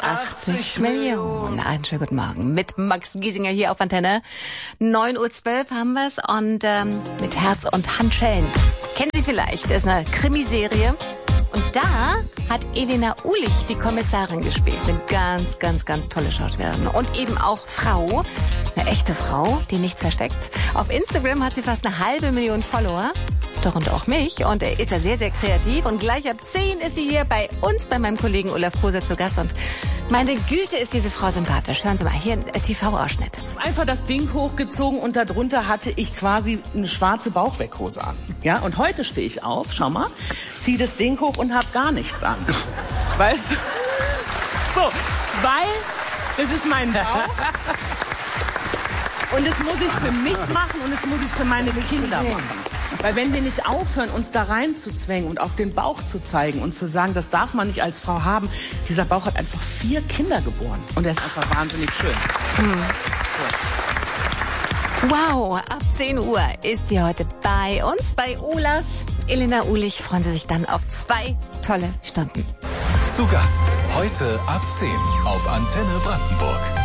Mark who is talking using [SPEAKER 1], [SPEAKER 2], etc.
[SPEAKER 1] 80 Millionen. Einen schönen guten Morgen mit Max Giesinger hier auf Antenne. 9:12 Uhr haben wir's und mit Herz und Handschellen. Kennen Sie vielleicht, das ist eine Krimiserie. Und da hat Elena Ulich die Kommissarin gespielt. Eine ganz tolle Schauspielerin. Und eben auch Frau, eine echte Frau, die nichts versteckt. Auf Instagram hat sie fast 500.000 Follower. Darunter auch mich. Und ist ja sehr kreativ. Und gleich ab 10 ist sie hier bei uns, bei meinem Kollegen Olaf Poser zu Gast. Und meine Güte, ist diese Frau sympathisch. Hören Sie mal, hier ein TV-Ausschnitt.
[SPEAKER 2] Einfach das Ding hochgezogen und darunter hatte ich quasi eine schwarze Bauchweckhose an. Ja, und heute stehe ich auf, schau mal, ziehe das Ding hoch und habe gar nichts an. Weißt du? So, weil das ist mein Bauch. Und das muss ich für mich machen und das muss ich für meine Kinder machen. Weil wenn wir nicht aufhören, uns da reinzuzwängen und auf den Bauch zu zeigen und zu sagen, das darf man nicht als Frau haben, dieser Bauch hat einfach 4 Kinder geboren. Und er ist einfach wahnsinnig schön.
[SPEAKER 1] Wow, ab 10 Uhr ist sie heute bei uns, bei Olaf. Elena Ulich, freuen Sie sich dann auf 2 tolle Stunden.
[SPEAKER 3] Zu Gast, heute ab 10 auf Antenne Brandenburg.